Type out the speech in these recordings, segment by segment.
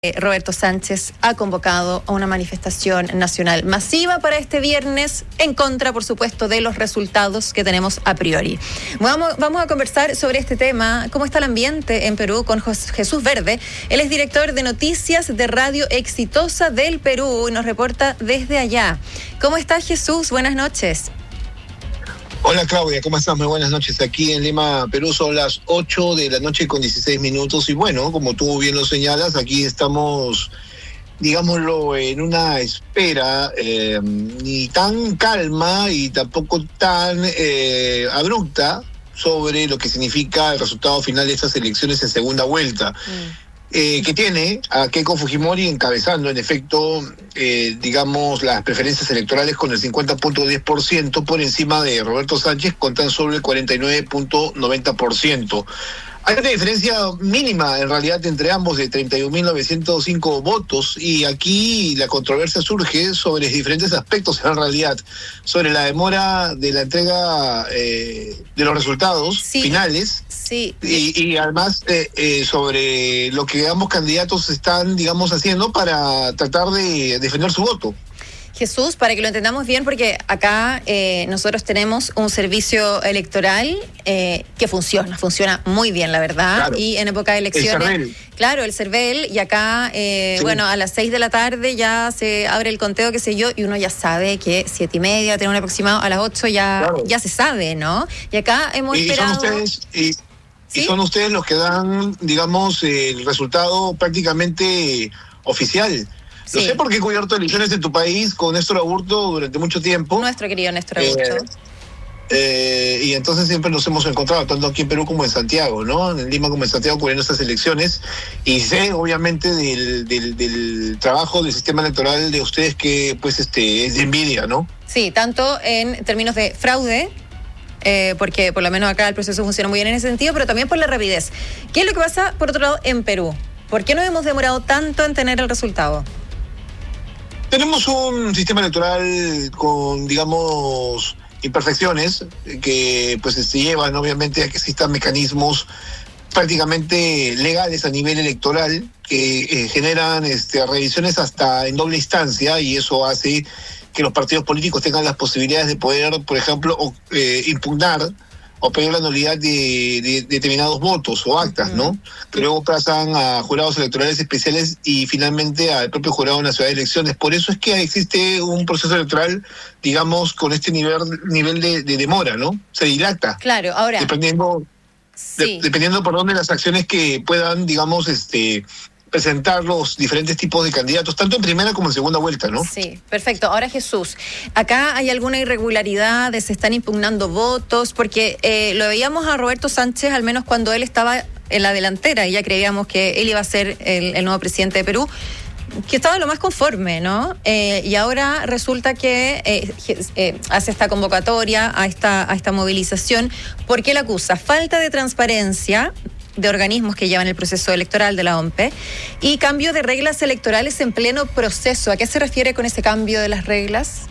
Roberto Sánchez ha convocado a una manifestación nacional masiva para este viernes en contra, por supuesto, de los resultados que tenemos a priori. Vamos a conversar sobre este tema, cómo está el ambiente en Perú, con Jesús Verde. Él es director de noticias de Radio Exitosa del Perú y nos reporta desde allá. ¿Cómo está, Jesús? Buenas noches. Hola Claudia, ¿cómo estás? Muy buenas noches. Aquí en Lima, Perú, son las 8 de la noche con 16 minutos y bueno, como tú bien lo señalas, aquí estamos, digámoslo, en una espera ni tan calma y tampoco tan abrupta sobre lo que significa el resultado final de estas elecciones en segunda vuelta. Que tiene a Keiko Fujimori encabezando, en efecto, digamos, las preferencias electorales con el 50.10% por encima de Roberto Sánchez con tan solo el 49.90%. Hay una diferencia mínima, en realidad, entre ambos de 31.905 votos y aquí la controversia surge sobre diferentes aspectos, en realidad, sobre la demora de la entrega de los resultados finales. Sí. Y además sobre lo que ambos candidatos están, digamos, haciendo para tratar de defender su voto. Jesús, para que lo entendamos bien, porque acá nosotros tenemos un servicio electoral que funciona muy bien, la verdad, claro. Y en época de elecciones, el CERVEL, y acá, sí. Bueno, a las 6 de la tarde ya se abre el conteo, qué sé yo, y uno ya sabe que 7:30, tiene un aproximado, a las 8 ya se sabe, ¿no? Y acá hemos esperado... ¿Sí? Y son ustedes los que dan, digamos, el resultado prácticamente oficial. Sí. No sé por qué he cubierto elecciones en tu país con Néstor Aburto durante mucho tiempo. Nuestro querido Néstor Aburto. Y entonces siempre nos hemos encontrado, tanto aquí en Perú como en Santiago, ¿no? En Lima como en Santiago, cubriendo estas elecciones. Y sé, obviamente, del trabajo del sistema electoral de ustedes que, pues, es de envidia, ¿no? Sí, tanto en términos de fraude, porque por lo menos acá el proceso funciona muy bien en ese sentido, pero también por la rapidez. ¿Qué es lo que pasa, por otro lado, en Perú? ¿Por qué nos hemos demorado tanto en tener el resultado? Tenemos un sistema electoral con, digamos, imperfecciones que pues se llevan obviamente a que existan mecanismos prácticamente legales a nivel electoral que generan revisiones hasta en doble instancia, y eso hace que los partidos políticos tengan las posibilidades de poder, por ejemplo, impugnar o pedir la nulidad de determinados votos o actas, ¿no? Que luego pasan a jurados electorales especiales y finalmente al propio Jurado Nacional de Elecciones. Por eso es que existe un proceso electoral, digamos, con este nivel de demora, ¿no? Se dilata. Claro, ahora... Dependiendo por dónde las acciones que puedan, digamos, presentar los diferentes tipos de candidatos, tanto en primera como en segunda vuelta, ¿no? Sí, perfecto. Ahora, Jesús, ¿acá hay alguna irregularidad? ¿Se están impugnando votos? Porque lo veíamos a Roberto Sánchez, al menos cuando él estaba en la delantera, y ya creíamos que él iba a ser el nuevo presidente de Perú, que estaba lo más conforme, ¿no? Y ahora resulta que hace esta convocatoria a esta movilización, porque él acusa falta de transparencia de organismos que llevan el proceso electoral de la OMPE y cambio de reglas electorales en pleno proceso. ¿A qué se refiere con ese cambio de las reglas?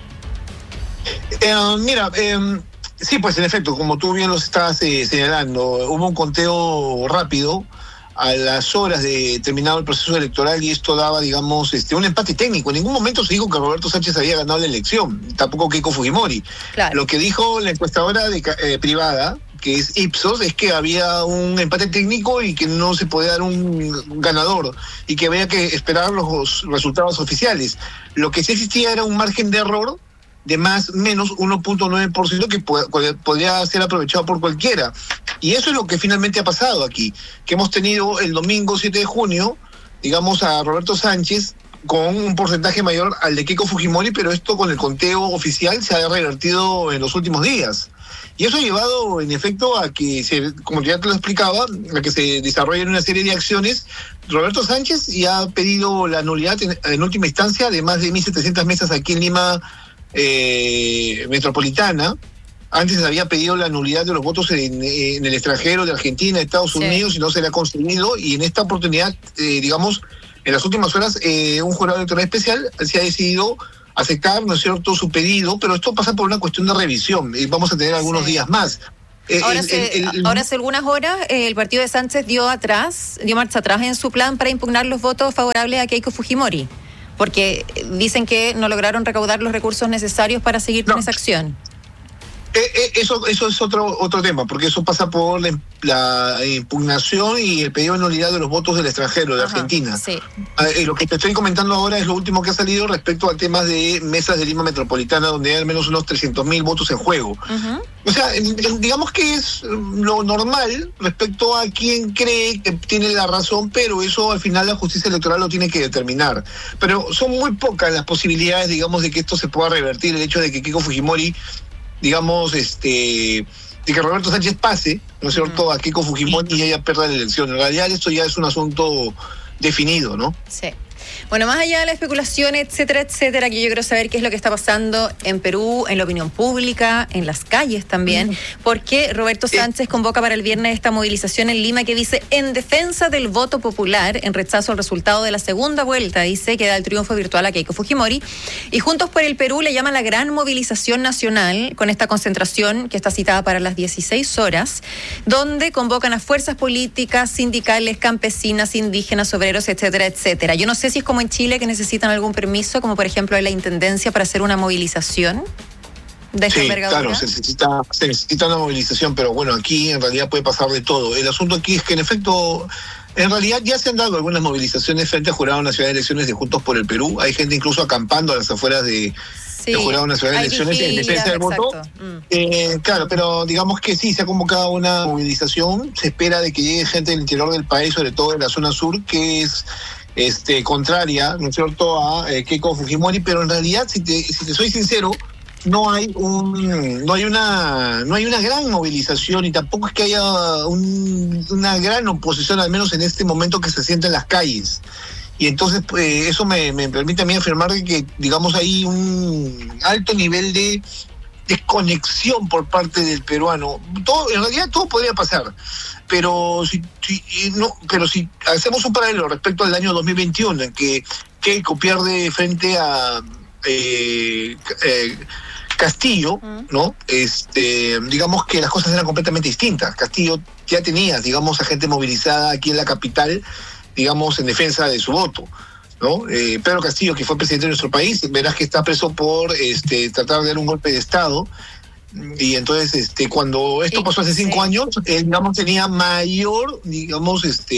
Sí, pues en efecto, como tú bien lo estás señalando, hubo un conteo rápido a las horas de terminado el proceso electoral y esto daba, digamos, un empate técnico. En ningún momento se dijo que Roberto Sánchez había ganado la elección, tampoco Keiko Fujimori. Claro. Lo que dijo la encuestadora privada, que es Ipsos, es que había un empate técnico y que no se podía dar un ganador y que había que esperar los resultados oficiales. Lo que sí existía era un margen de error de más o menos 1.9% que podría ser aprovechado por cualquiera. Y eso es lo que finalmente ha pasado aquí, que hemos tenido el domingo 7 de junio, digamos, a Roberto Sánchez con un porcentaje mayor al de Keiko Fujimori, pero esto con el conteo oficial se ha revertido en los últimos días. Y eso ha llevado, en efecto, a que, como ya te lo explicaba, a que se desarrollen una serie de acciones. Roberto Sánchez ya ha pedido la nulidad en última instancia de más de 1.700 mesas aquí en Lima metropolitana. Antes había pedido la nulidad de los votos en el extranjero, de Argentina, Estados Unidos, y no se le ha conseguido. Y en esta oportunidad, digamos, en las últimas horas, un jurado electoral especial se ha decidido aceptar, ¿no es cierto?, su pedido, pero esto pasa por una cuestión de revisión y vamos a tener algunos días más. Ahora hace algunas horas el partido de Sánchez dio marcha atrás en su plan para impugnar los votos favorables a Keiko Fujimori, porque dicen que no lograron recaudar los recursos necesarios para seguir con esa acción. Eso es otro tema, porque eso pasa por la impugnación y el pedido de nulidad de los votos del extranjero, de Argentina. Sí. Lo que te estoy comentando ahora es lo último que ha salido respecto a temas de mesas de Lima Metropolitana, donde hay al menos unos 300.000 votos en juego. O sea, digamos que es lo normal respecto a quien cree que tiene la razón, pero eso al final la justicia electoral lo tiene que determinar. Pero son muy pocas las posibilidades, digamos, de que esto se pueda revertir, el hecho de que Keiko Fujimori, digamos, de que Roberto Sánchez pase, ¿no es cierto?, a Keiko Fujimori y ella pierda la elección. En realidad esto ya es un asunto definido, ¿no? Sí. Bueno, más allá de la especulación, etcétera, que yo quiero saber qué es lo que está pasando en Perú, en la opinión pública, en las calles también, porque Roberto Sánchez convoca para el viernes esta movilización en Lima que dice, en defensa del voto popular, en rechazo al resultado de la segunda vuelta, dice, que da el triunfo virtual a Keiko Fujimori, y Juntos por el Perú le llama la gran movilización nacional, con esta concentración que está citada para las 16 horas, donde convocan a fuerzas políticas, sindicales, campesinas, indígenas, obreros, etcétera. Yo no sé si es como en Chile que necesitan algún permiso, como por ejemplo de la Intendencia para hacer una movilización de esta envergadura. Claro, se necesita una movilización, pero bueno, aquí en realidad puede pasar de todo. El asunto aquí es que en efecto, en realidad ya se han dado algunas movilizaciones frente al Jurado Nacional de Elecciones de Juntos por el Perú. Hay gente incluso acampando a las afueras del Jurado Nacional de Elecciones en defensa del voto. Claro, pero digamos que sí, se ha convocado una movilización. Se espera de que llegue gente del interior del país, sobre todo de la zona sur, que es contraria, ¿no es cierto?, a Keiko Fujimori, pero en realidad, si te soy sincero, no hay una gran movilización y tampoco es que haya una gran oposición, al menos en este momento, que se sienta en las calles. Y entonces eso me permite a mí afirmar que, digamos, hay un alto nivel de desconexión por parte del peruano. En realidad todo podría pasar, pero si hacemos un paralelo respecto al año 2021, en que Keiko pierde frente a Castillo, ¿no? Digamos que las cosas eran completamente distintas. Castillo ya tenía, digamos, a gente movilizada aquí en la capital, digamos, en defensa de su voto, ¿no? Pedro Castillo, que fue presidente de nuestro país, verás que está preso por tratar de dar un golpe de Estado. Y entonces, cuando esto pasó hace 5 años, digamos, tenía mayor, digamos,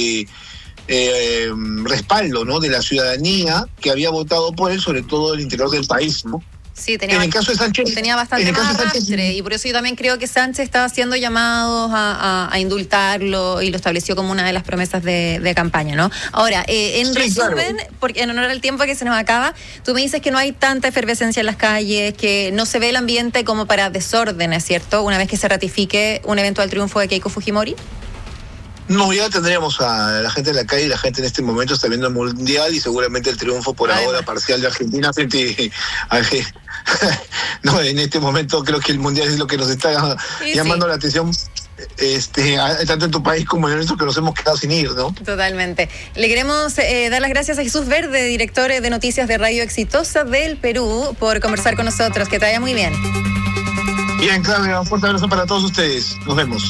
respaldo, ¿no?, de la ciudadanía que había votado por él, sobre todo del interior del país, ¿no? Sí, tenía bastante más arrastre, y por eso yo también creo que Sánchez estaba haciendo llamados a indultarlo y lo estableció como una de las promesas de campaña, ¿no? Ahora, en resumen, claro, porque en honor al tiempo que se nos acaba, tú me dices que no hay tanta efervescencia en las calles, que no se ve el ambiente como para desórdenes, ¿cierto?, una vez que se ratifique un eventual triunfo de Keiko Fujimori. No, ya tendríamos a la gente en la calle, y la gente en este momento está viendo el Mundial y seguramente el triunfo por ahora parcial de Argentina frente a... No, en este momento creo que el Mundial es lo que nos está llamando la atención, tanto en tu país como en el nuestro, que nos hemos quedado sin ir, ¿no? Totalmente. Le queremos dar las gracias a Jesús Verde, director de Noticias de Radio Exitosa del Perú, por conversar con nosotros. Que te vaya muy bien. Bien, Claudia, un fuerte abrazo para todos ustedes. Nos vemos.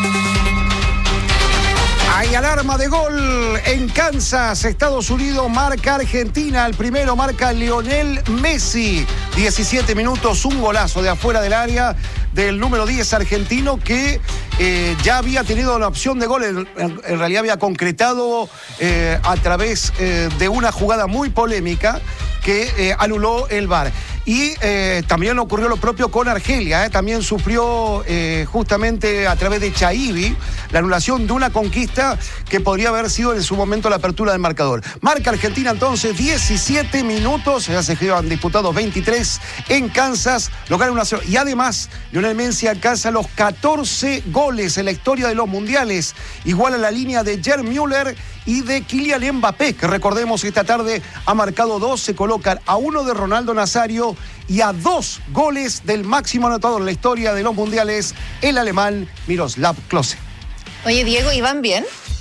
Hay alarma de gol en Kansas, Estados Unidos, marca Argentina. El primero marca Lionel Messi. 17 minutos, un golazo de afuera del área del número 10 argentino, que ya había tenido la opción de gol. En realidad había concretado a través de una jugada muy polémica que anuló el VAR. Y también ocurrió lo propio con Argelia, también sufrió justamente a través de Chaibi la anulación de una conquista que podría haber sido en su momento la apertura del marcador. Marca Argentina entonces, 17 minutos, ya se llevan disputados 23 en Kansas, local 1-0. Y además, Lionel Messi alcanza los 14 goles en la historia de los mundiales, igual a la línea de Gerd Müller y de Kylian Mbappé, que recordemos esta tarde ha marcado 2, se colocan a 1 de Ronaldo Nazario y a 2 goles del máximo anotador en la historia de los mundiales, el alemán Miroslav Klose. Oye, Diego, ¿y van bien?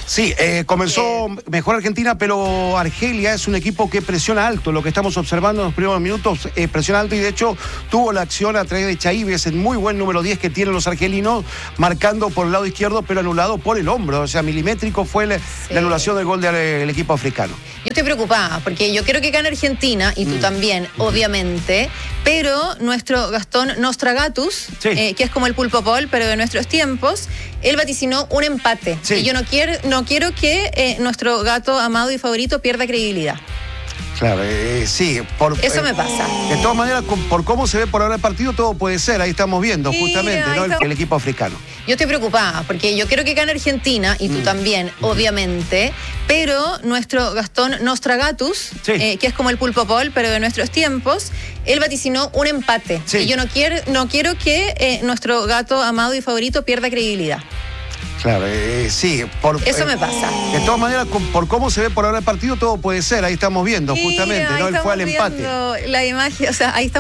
Sí, comenzó mejor Argentina, pero Argelia es un equipo que presiona alto. Lo que estamos observando en los primeros minutos, presiona alto, y de hecho tuvo la acción a través de Chaíbes, el muy buen número 10 que tienen los argelinos, marcando por el lado izquierdo, pero anulado por el hombro. O sea, milimétrico fue la anulación del gol del equipo africano. Yo estoy preocupada porque yo quiero que gane Argentina, y tú también, obviamente, pero nuestro Gastón Nostragatus, que es como el Pulpo Paul, pero de nuestros tiempos, él vaticinó un empate. Sí. Y yo no quiero que nuestro gato amado y favorito pierda credibilidad. Claro, sí. Eso me pasa. De todas maneras, por cómo se ve por ahora el partido, todo puede ser. Ahí estamos viendo, justamente, ¿no? El equipo africano. Yo estoy preocupada porque yo quiero que gane Argentina, y tú también, obviamente, pero nuestro Gastón Nostragatus, que es como el Pulpo Paul, pero de nuestros tiempos, él vaticinó un empate. Sí. Y yo no quiero que nuestro gato amado y favorito pierda credibilidad. Claro, sí. Eso me pasa. De todas maneras, por cómo se ve por ahora el partido, todo puede ser. Ahí estamos viendo, justamente, ¿no? Él fue al empate. La imagen, o sea, ahí estamos